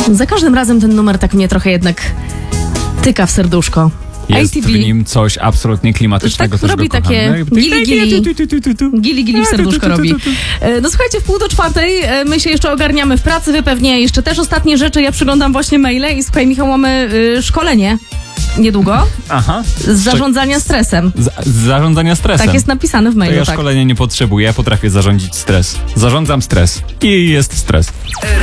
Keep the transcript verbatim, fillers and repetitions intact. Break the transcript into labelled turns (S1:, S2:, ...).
S1: Za każdym razem ten numer tak mnie trochę jednak tyka w serduszko.
S2: Jest
S1: A T B.
S2: w nim coś absolutnie klimatycznego.
S1: Tak
S2: też
S1: robi
S2: go kocham.
S1: takie
S2: No i-
S1: gili gili. Gili gili w serduszko robi. E, No słuchajcie, w pół do czwartej e, my się jeszcze ogarniamy w pracy, wy pewnie jeszcze też ostatnie rzeczy. Ja przyglądam właśnie maile i słuchaj, Michał, mamy y, szkolenie niedługo
S2: Aha.
S1: z zarządzania stresem.
S2: Z, z zarządzania stresem.
S1: Tak jest napisane w
S2: To
S1: mailu,
S2: ja
S1: tak.
S2: szkolenia nie potrzebuję, ja potrafię zarządzić stres. Zarządzam stres. I jest stres.